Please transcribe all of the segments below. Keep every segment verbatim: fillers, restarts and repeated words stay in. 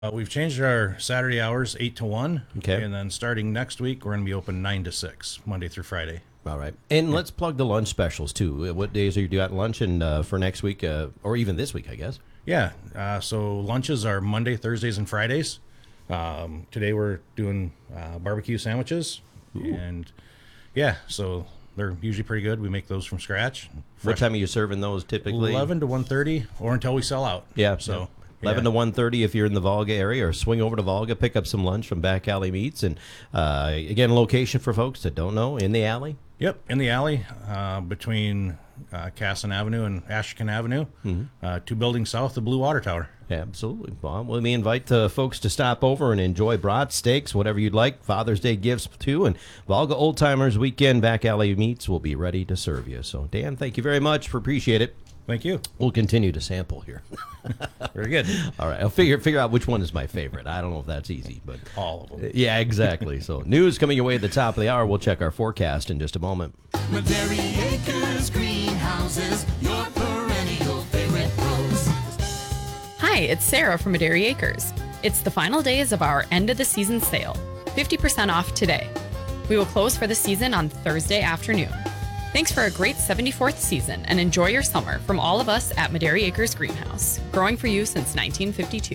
Uh, we've changed our Saturday hours eight to one. Okay. And then starting next week, we're going to be open nine to six, Monday through Friday. All right. And let's plug the lunch specials, too. What days are you doing lunch and uh, for next week, uh, or even this week, I guess? Yeah. Uh, so lunches are Monday, Thursdays, and Fridays. Um, today we're doing uh, barbecue sandwiches. Ooh. And, yeah, so they're usually pretty good. We make those from scratch. What time are you serving those typically? eleven to one thirty or until we sell out. Yeah. So... Yeah. eleven to one thirty if you're in the Volga area, or swing over to Volga, pick up some lunch from Back Alley Meats. And, uh, again, location for folks that don't know, in the alley? Yep, in the alley uh, between uh, Casson Avenue and Ashcan Avenue, mm-hmm. uh, two buildings south of Blue Water Tower. Absolutely. Well, let me invite uh, folks to stop over and enjoy brats, steaks, whatever you'd like. Father's Day gifts, too. And Volga Old Timers Weekend Back Alley Meats will be ready to serve you. So, Dan, thank you very much. For appreciate it. Thank you. We'll continue to sample here. Very good. All right. I'll figure figure out which one is my favorite. I don't know if that's easy, but all of them. Yeah, exactly. So news coming your way at the top of the hour. We'll check our forecast in just a moment. Maderi Acres Greenhouses, your perennial favorite pros. Hi, it's Sarah from Maderi Acres. It's the final days of our end of the season sale. fifty percent off today. We will close for the season on Thursday afternoon. Thanks for a great seventy-fourth season and enjoy your summer from all of us at Maderi Acres Greenhouse, growing for you since nineteen fifty-two.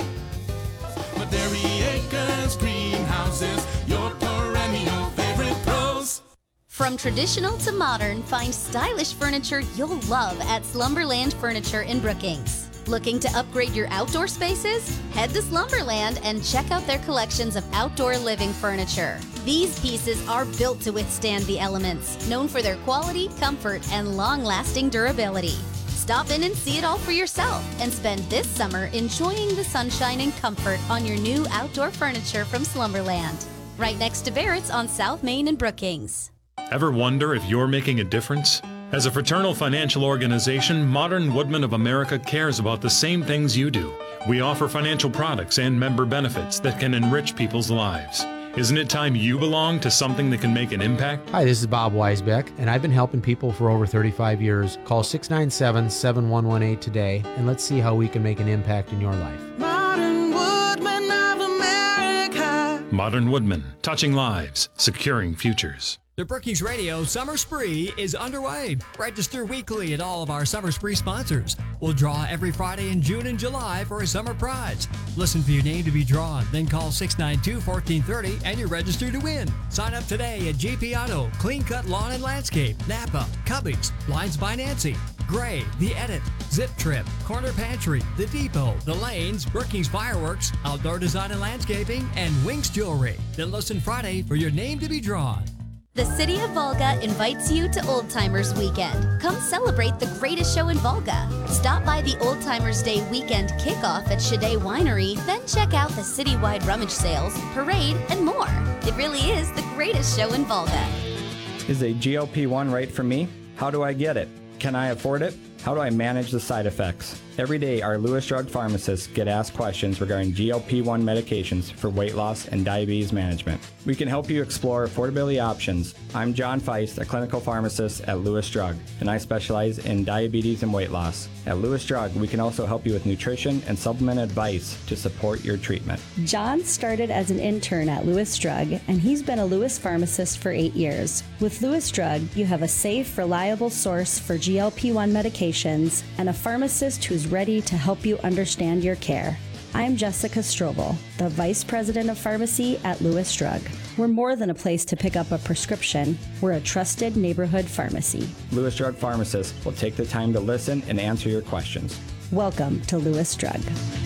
Maderi Acres Greenhouses, your perennial favorite pros. From traditional to modern, find stylish furniture you'll love at Slumberland Furniture in Brookings. Looking to upgrade your outdoor spaces? Head to Slumberland and check out their collections of outdoor living furniture. These pieces are built to withstand the elements, known for their quality, comfort, and long-lasting durability. Stop in and see it all for yourself and spend this summer enjoying the sunshine and comfort on your new outdoor furniture from Slumberland. Right next to Barrett's on South Main and Brookings. Ever wonder if you're making a difference? As a fraternal financial organization, Modern Woodmen of America cares about the same things you do. We offer financial products and member benefits that can enrich people's lives. Isn't it time you belong to something that can make an impact? Hi, this is Bob Weisbeck, and I've been helping people for over thirty-five years. Call six nine seven, seven one one eight today, and let's see how we can make an impact in your life. Modern Woodmen of America. Modern Woodmen, touching lives, securing futures. The Brookings Radio Summer Spree is underway. Register weekly at all of our Summer Spree sponsors. We'll draw every Friday in June and July for a summer prize. Listen for your name to be drawn, then call six nine two, one four three zero and you're registered to win. Sign up today at J P Auto, Clean Cut Lawn and Landscape, Napa, Cubbings, Blinds by Nancy, Gray, The Edit, Zip Trip, Corner Pantry, The Depot, The Lanes, Brookings Fireworks, Outdoor Design and Landscaping, and Winks Jewelry. Then listen Friday for your name to be drawn. The City of Volga invites you to Old Timers Weekend. Come celebrate the greatest show in Volga. Stop by the Old Timers Day weekend kickoff at Shade Winery, then check out the citywide rummage sales, parade, and more. It really is the greatest show in Volga. Is a G L P one right for me? How do I get it? Can I afford it? How do I manage the side effects? Every day, our Lewis Drug pharmacists get asked questions regarding G L P one medications for weight loss and diabetes management. We can help you explore affordability options. I'm John Feist, a clinical pharmacist at Lewis Drug, and I specialize in diabetes and weight loss. At Lewis Drug, we can also help you with nutrition and supplement advice to support your treatment. John started as an intern at Lewis Drug, and he's been a Lewis pharmacist for eight years. With Lewis Drug, you have a safe, reliable source for G L P one medications and a pharmacist who's ready to help you understand your care. I'm Jessica Strobel, the Vice President of Pharmacy at Lewis Drug. We're more than a place to pick up a prescription. We're a trusted neighborhood pharmacy. Lewis Drug pharmacists will take the time to listen and answer your questions. Welcome to Lewis Drug.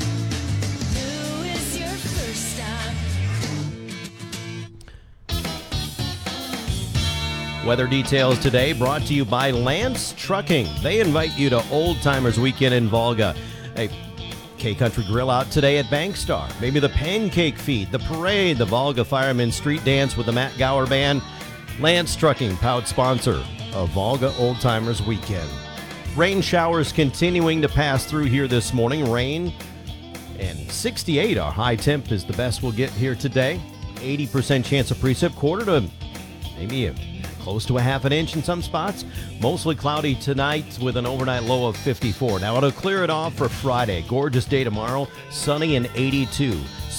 Weather details today brought to you by Lance Trucking. They invite you to Old Timers Weekend in Volga. Hey, K-Country Grill out today at Bankstar. Maybe the Pancake Feed, the Parade, the Volga Fireman Street Dance with the Matt Gower Band. Lance Trucking, proud sponsor of Volga Old Timers Weekend. Rain showers continuing to pass through here this morning. Rain and sixty-eight, our high temp is the best we'll get here today. eighty percent chance of precip, quarter to maybe a close to a half an inch in some spots. Mostly cloudy tonight with an overnight low of fifty-four. Now it'll clear it off for Friday. Gorgeous day tomorrow, sunny and eighty-two.